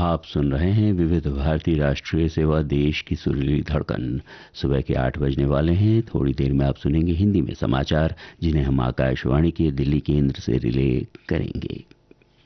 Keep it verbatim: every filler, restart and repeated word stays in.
आप सुन रहे हैं विविध भारती राष्ट्रीय सेवा, देश की सुरीली धड़कन। सुबह के आठ बजने वाले हैं। थोड़ी देर में आप सुनेंगे हिंदी में समाचार, जिन्हें हम आकाशवाणी के दिल्ली केंद्र से रिले करेंगे।